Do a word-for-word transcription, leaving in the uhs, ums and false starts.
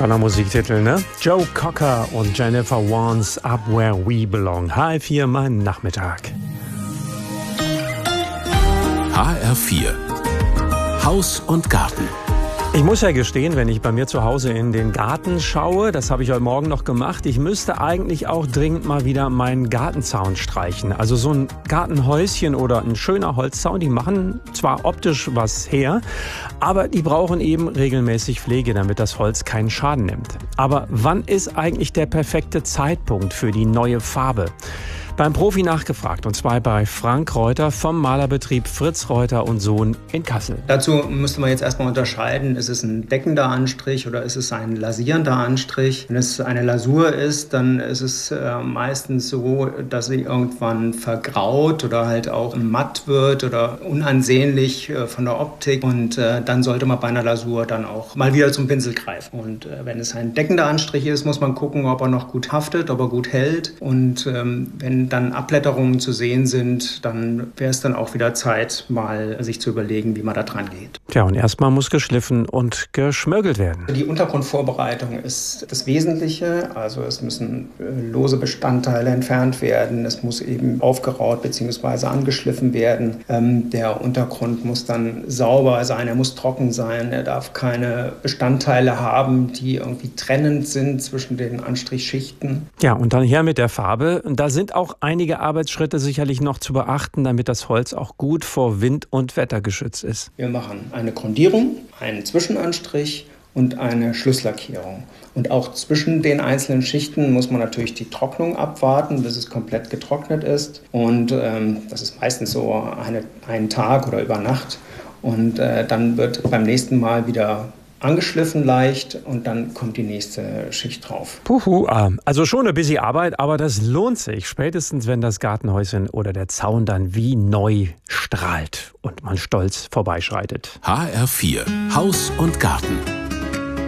Toller Musiktitel, ne? Joe Cocker und Jennifer Warnes Up Where We Belong. H R vier, mein Nachmittag. H R vier. Haus und Garten. Ich muss ja gestehen, wenn ich bei mir zu Hause in den Garten schaue, das habe ich heute Morgen noch gemacht, ich müsste eigentlich auch dringend mal wieder meinen Gartenzaun streichen. Also so ein Gartenhäuschen oder ein schöner Holzzaun, die machen zwar optisch was her, aber die brauchen eben regelmäßig Pflege, damit das Holz keinen Schaden nimmt. Aber wann ist eigentlich der perfekte Zeitpunkt für die neue Farbe? Beim Profi nachgefragt, und zwar bei Frank Reuter vom Malerbetrieb Fritz Reuter und Sohn in Kassel. Dazu müsste man jetzt erstmal unterscheiden, ist es ein deckender Anstrich oder ist es ein lasierender Anstrich? Wenn es eine Lasur ist, dann ist es äh, meistens so, dass sie irgendwann vergraut oder halt auch matt wird oder unansehnlich äh, von der Optik, und äh, dann sollte man bei einer Lasur dann auch mal wieder zum Pinsel greifen. Und äh, wenn es ein deckender Anstrich ist, muss man gucken, ob er noch gut haftet, ob er gut hält, und ähm, wenn dann Abblätterungen zu sehen sind, dann wäre es dann auch wieder Zeit, mal sich zu überlegen, wie man da dran geht. Tja, und erstmal muss geschliffen und geschmörgelt werden. Die Untergrundvorbereitung ist das Wesentliche. Also es müssen lose Bestandteile entfernt werden. Es muss eben aufgeraut bzw. angeschliffen werden. Ähm, der Untergrund muss dann sauber sein, er muss trocken sein. Er darf keine Bestandteile haben, die irgendwie trennend sind zwischen den Anstrichschichten. Ja, und dann her mit der Farbe. Da sind auch einige Arbeitsschritte sicherlich noch zu beachten, damit das Holz auch gut vor Wind und Wetter geschützt ist. Wir machen eine Grundierung, einen Zwischenanstrich und eine Schlusslackierung. Und auch zwischen den einzelnen Schichten muss man natürlich die Trocknung abwarten, bis es komplett getrocknet ist. Und ähm, das ist meistens so eine, einen Tag oder über Nacht. Und äh, dann wird beim nächsten Mal wieder angeschliffen leicht, und dann kommt die nächste Schicht drauf. Puhu, also schon ein bisschen Arbeit, aber das lohnt sich. Spätestens, wenn das Gartenhäuschen oder der Zaun dann wie neu strahlt und man stolz vorbeischreitet. H R vier. Haus und Garten.